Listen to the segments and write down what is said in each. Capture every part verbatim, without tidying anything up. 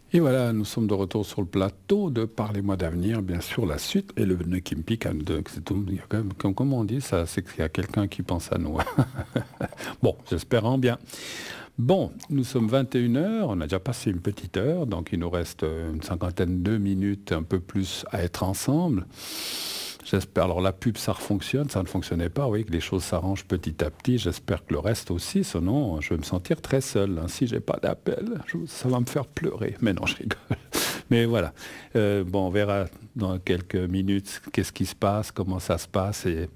Et voilà, nous sommes de retour sur le plateau de Parlez-moi d'avenir, bien sûr, la suite et le nœud qui me pique. hein, de- c'est tout- il y a quand même- Comme, comme on dit, ça, c'est qu'il y a quelqu'un qui pense à nous. Bon, j'espère en bien. Bon, nous sommes vingt et une heures, on a déjà passé une petite heure, donc il nous reste euh, une cinquantaine de minutes, un peu plus à être ensemble. J'espère. Alors la pub, ça fonctionne, ça ne fonctionnait pas. Oui, que les choses s'arrangent petit à petit. J'espère que le reste aussi. Sinon, je vais me sentir très seul. hein. Si j'ai pas d'appel, je- ça va me faire pleurer. Mais non, je rigole. Mais voilà. Euh, bon, on verra dans quelques minutes qu'est-ce qui se passe, comment ça se passe et.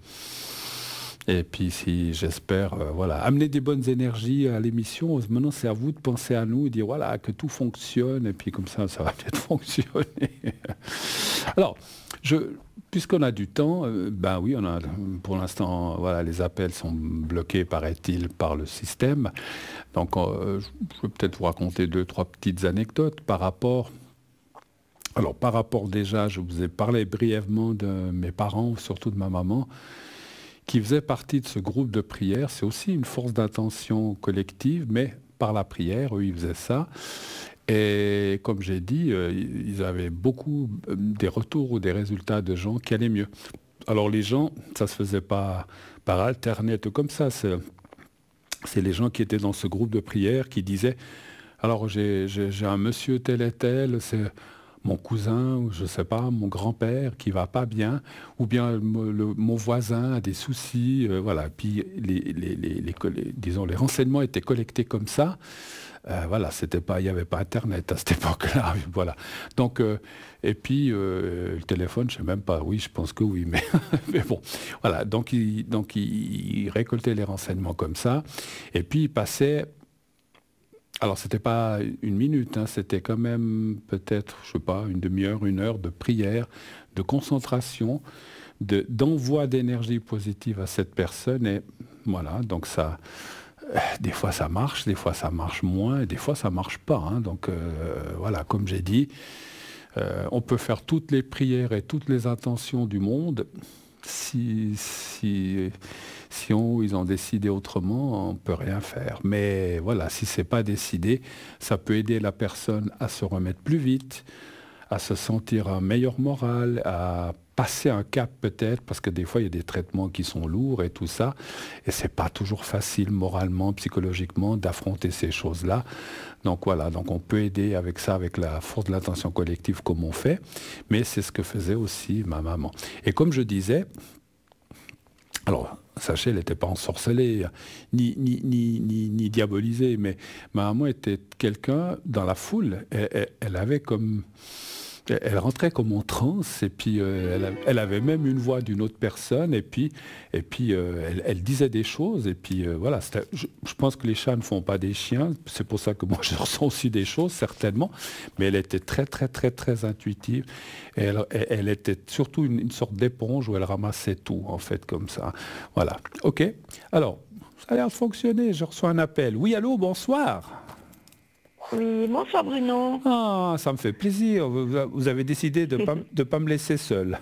Et puis, si j'espère, euh, voilà, amener des bonnes énergies à l'émission. Maintenant, c'est à vous de penser à nous et dire, voilà, que tout fonctionne. Et puis, comme ça, ça va peut-être fonctionner. Alors, je, puisqu'on a du temps, euh, ben oui, on a, pour l'instant, voilà, les appels sont bloqués, paraît-il, par le système. Donc, euh, je je vais peut-être vous raconter deux, trois petites anecdotes par rapport. Alors, par rapport déjà, je vous ai parlé brièvement de mes parents, surtout de ma maman, qui faisait partie de ce groupe de prière. C'est aussi une force d'attention collective, mais par la prière, eux, ils faisaient ça. Et comme j'ai dit, euh, ils avaient beaucoup euh, des retours ou des résultats de gens qui allaient mieux. Alors les gens, ça se faisait pas par Internet ou comme ça. C'est, c'est les gens qui étaient dans ce groupe de prière qui disaient, alors j'ai, j'ai- j'ai un monsieur tel et tel, c'est mon cousin, ou je sais pas, mon grand-père qui va pas bien, ou bien le- le- mon voisin a des soucis, euh, voilà. Puis les, les- les- les coll- disons, les renseignements étaient collectés comme ça. Euh, voilà, c'était pas, il n'y avait pas Internet à cette époque-là, voilà. Donc, euh, et puis euh, le téléphone, je sais même pas. Oui, je pense que oui, mais, mais bon, voilà. Donc, il, donc il, il récoltait les renseignements comme ça, et puis il passait. Alors, c'était pas une minute, hein, c'était quand même peut-être, je sais pas, une demi-heure, une heure de prière, de concentration, de, d'envoi d'énergie positive à cette personne, et voilà. Donc ça. Des fois ça marche, des fois ça marche moins, et des fois ça marche pas. hein. Donc euh, voilà, comme j'ai dit, euh, on peut faire toutes les prières et toutes les intentions du monde. Si, si, si on, ils ont décidé autrement, on ne peut rien faire. Mais voilà, si c'est pas décidé, ça peut aider la personne à se remettre plus vite, à se sentir un meilleur moral, à passer un cap peut-être, parce que des fois il y a des traitements qui sont lourds et tout ça, et c'est pas toujours facile moralement, psychologiquement d'affronter ces choses-là. Donc voilà, donc on peut aider avec ça, avec la force de l'attention collective comme on fait, mais c'est ce que faisait aussi ma maman. Et comme je disais, alors, sachez, elle n'était pas ensorcelée, ni, ni, ni, ni, ni diabolisée, mais ma maman était quelqu'un dans la foule, elle, elle- elle avait comme elle rentrait comme en transe et puis euh, elle, a- elle avait même une voix d'une autre personne et puis, et puis euh, elle, elle disait des choses et puis euh, voilà. c'était- Je, je pense que les chats ne font pas des chiens, c'est pour ça que moi je ressens aussi des choses certainement, mais elle était très très très très intuitive et elle, elle- elle était surtout une, une sorte d'éponge où elle ramassait tout en fait comme ça. Voilà. Ok. Alors, ça a l'air de fonctionner. Je reçois un appel. Oui, allô, bonsoir. Oui, bonsoir Bruno. Ah, ça me fait plaisir. Vous, vous avez décidé de ne pas, de pas me laisser seul.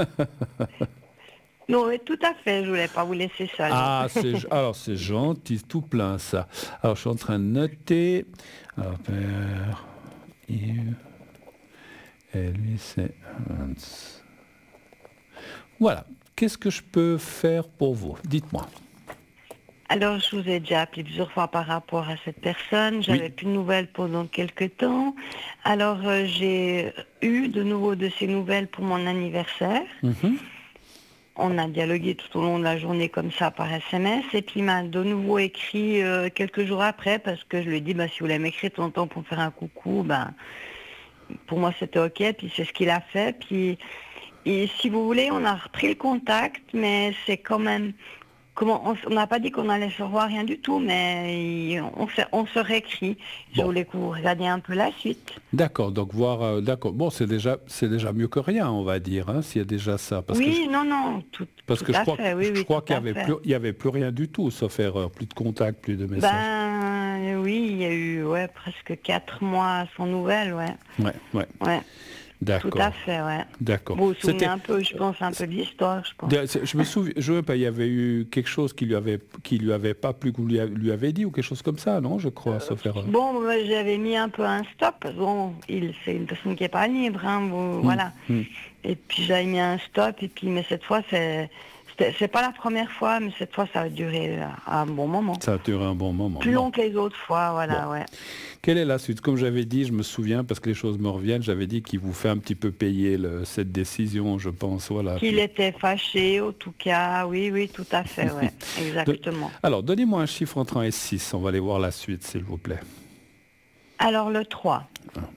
Non, mais tout à fait, je voulais pas vous laisser seul, non. Ah, c'est, alors c'est gentil, tout plein ça. Alors je suis en train de noter. Alors, père, Yves, et lui c'est Hans. Voilà. Qu'est-ce que je peux faire pour vous? Dites-moi. Alors, je vous ai déjà appelé plusieurs fois par rapport à cette personne. J'avais Oui. plus de nouvelles pendant quelques temps. Alors, euh, j'ai eu de nouveau de ces nouvelles pour mon anniversaire. Mhm. On a dialogué tout au long de la journée comme ça par S M S. Et puis, il m'a de nouveau écrit euh, quelques jours après parce que je lui ai dit, bah, si vous voulez m'écrire de temps en temps pour me faire un coucou, ben, pour moi, c'était OK. Puis, c'est ce qu'il a fait. Puis, et si vous voulez, on a repris le contact, mais c'est quand même... Comment, on on n'a pas dit qu'on allait se revoir, rien du tout, mais il- on se, on se réécrit. Je Bon. voulais que vous regardiez un peu la suite. D'accord. Donc voir. euh, d'accord. Bon, c'est déjà, c'est déjà mieux que rien, on va dire, hein, s'il y a déjà ça, parce que je, Oui, non, non, tout, parce tout que je à crois, fait, je oui, oui, crois tout qu'il y à avait fait. plus, il y avait plus rien du tout, sauf erreur, plus de contact, plus de messages. Ben oui, il y a eu ouais, presque quatre mois sans nouvelles, ouais. Ouais, ouais. Ouais. D'accord. Tout à fait, ouais. D'accord. Vous vous souvenez C'était- un peu, je pense, un peu de l'histoire, je pense. De- c'est- Je me souviens, je veux pas, il y avait eu quelque chose qui lui avait, qui lui avait pas plu que vous lui, a- lui avez dit ou quelque chose comme ça, non? Je crois, sauf erreur. Bon, moi, j'avais mis un peu un stop. Bon, il, c'est une personne qui n'est pas libre, hein, vous- voilà. Hmm. Et puis j'avais mis un stop, et puis, mais cette fois, c'est, c'était- c'est pas la première fois, mais cette fois, ça a duré un bon moment. Ça a duré un bon moment. Plus Bon. long que les autres fois, voilà, ouais. Quelle est la suite? Comme j'avais dit, je me souviens, parce que les choses me reviennent, j'avais dit qu'il vous fait un petit peu payer le- cette décision, je pense. Voilà. Qu'il était fâché, en tout cas, oui, oui, tout à fait, ouais, exactement. Alors, donnez-moi un chiffre entre un et six. On va aller voir la suite, s'il vous plaît. Alors, le trois.